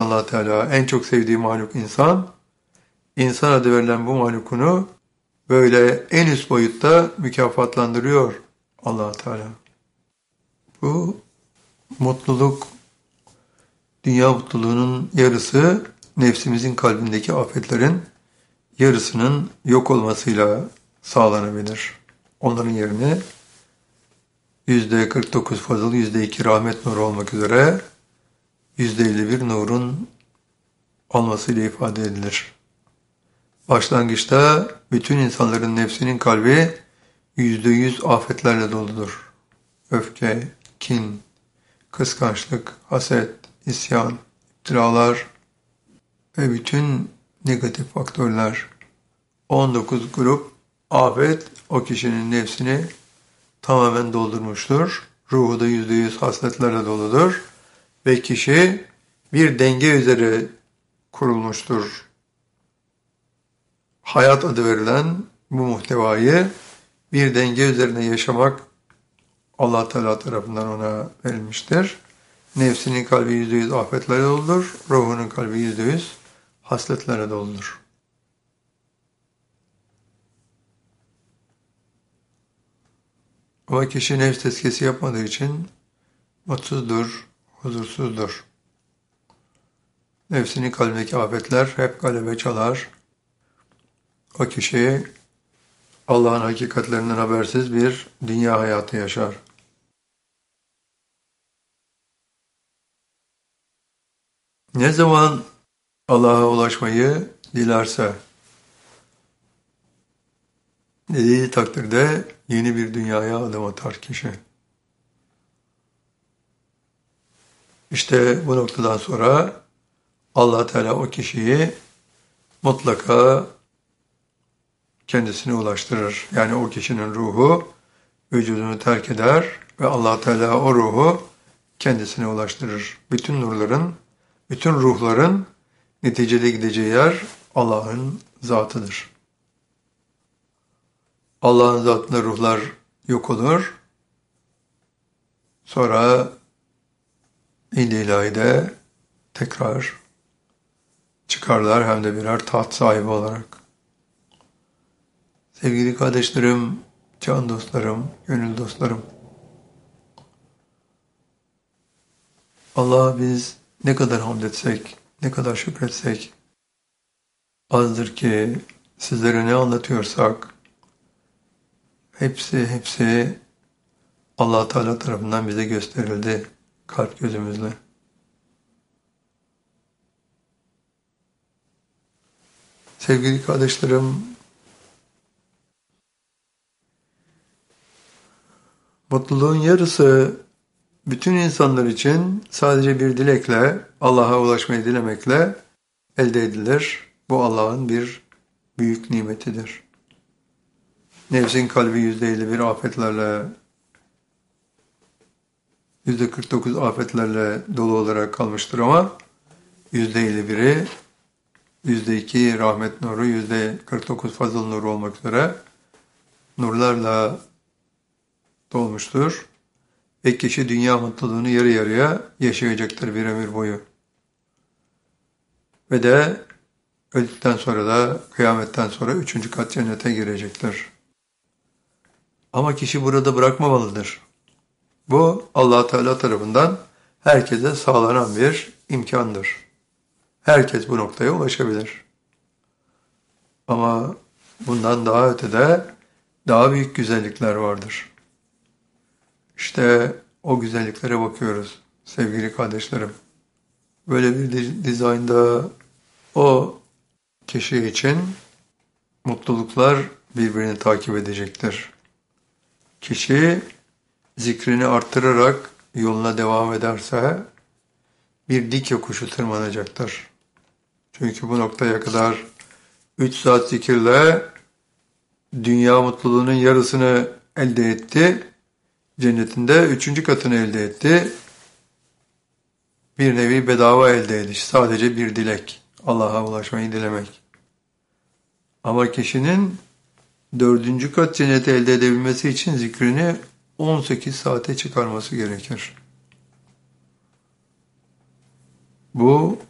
Allah Teala en çok sevdiği mahluk insan. İnsan adı verilen bu mahlukunu böyle en üst boyutta mükafatlandırıyor Allah Teala. Bu mutluluk, dünya mutluluğunun yarısı nefsimizin kalbindeki afetlerin yarısının yok olmasıyla sağlanabilir. Onların yerine %49 fazıl, %2 rahmet nuru olmak üzere %51 nurun olmasıyla ifade edilir. Başlangıçta bütün insanların nefsinin kalbi %100 afetlerle doludur. Öfke, kin, kıskançlık, haset, isyan, iftiralar ve bütün negatif faktörler. 19 grup afet o kişinin nefsini tamamen doldurmuştur. Ruhu da %100 hasletlerle doludur. Ve kişi bir denge üzere kurulmuştur. Hayat adı verilen bu muhtevayı bir denge üzerine yaşamak Allah Teala tarafından ona verilmiştir. Nefsinin kalbi %100 afetlerle doludur. Ruhunun kalbi %100 hasletlerle doludur. Ama kişi nefs tezkiyesi yapmadığı için mutsuzdur, huzursuzdur. Nefsinin kalbindeki afetler hep galebe çalar. O kişi Allah'ın hakikatlerinden habersiz bir dünya hayatı yaşar. Ne zaman Allah'a ulaşmayı dilerse, dediği takdirde yeni bir dünyaya adım atar kişi. İşte bu noktadan sonra Allah Teala o kişiyi mutlaka kendisine ulaştırır. Yani o kişinin ruhu vücudunu terk eder ve Allah Teala o ruhu kendisine ulaştırır. Bütün nurların, bütün ruhların neticede gideceği yer Allah'ın zatıdır. Allah'ın zatında ruhlar yok olur. Sonra İl-i İlahi'de tekrar çıkarlar hem de birer taht sahibi olarak. Sevgili kardeşlerim, can dostlarım, gönül dostlarım. Allah'a biz ne kadar hamd etsek, ne kadar şükretsek azdır ki sizlere ne anlatıyorsak hepsi Allah Teala tarafından bize gösterildi kalp gözümüzle. Sevgili kardeşlerim, mutluluğun yarısı bütün insanlar için sadece bir dilekle, Allah'a ulaşmayı dilemekle elde edilir. Bu Allah'ın bir büyük nimetidir. Nefsin kalbi %51 afetlerle, %49 afetlerle dolu olarak kalmıştır ama %51'i, %2 rahmet nuru, %49 fazıl nuru olmak üzere nurlarla dolmuştur. Ve kişi dünya mutluluğunu yarı yarıya yaşayacaktır bir ömür boyu. Ve de öldükten sonra da kıyametten sonra 3. kat cennete girecektir. Ama kişi burada bırakmamalıdır. Bu Allah Teala tarafından herkese sağlanan bir imkandır. Herkes bu noktaya ulaşabilir. Ama bundan daha ötede daha büyük güzellikler vardır. İşte o güzelliklere bakıyoruz sevgili kardeşlerim. Böyle bir dizaynda o kişi için mutluluklar birbirini takip edecektir. Kişi zikrini arttırarak yoluna devam ederse bir dik yokuşu tırmanacaktır. Çünkü bu noktaya kadar 3 saat zikirle dünya mutluluğunun yarısını elde etti. Cennetinde 3. katını elde etti. Bir nevi bedava elde ediş. Sadece bir dilek. Allah'a ulaşmayı dilemek. Ama kişinin 4. kat cenneti elde edebilmesi için zikrini 18 saate çıkarması gerekir. Bu